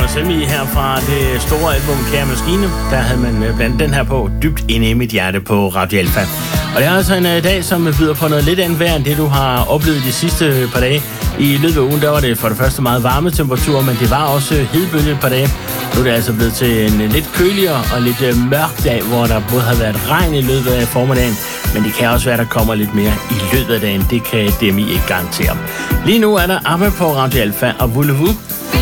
Semi her fra det store album Kære Maskine. Der havde man blandt den her på, Dybt inde i mit hjerte på Radio Alfa. Og det er altså en dag, som byder på noget lidt andet vejr end det, du har oplevet de sidste par dage. I løbet af ugen, der var det for det første meget varme temperaturer, men det var også hedebølge et par dage. Nu er det altså blevet til en lidt køligere og lidt mørk dag, hvor der både har været regn i løbet af formiddagen, men det kan også være, der kommer lidt mere i løbet af dagen. Det kan DMI ikke garantere. Lige nu er der ABBA på Radio Alfa og Voulez-Vous.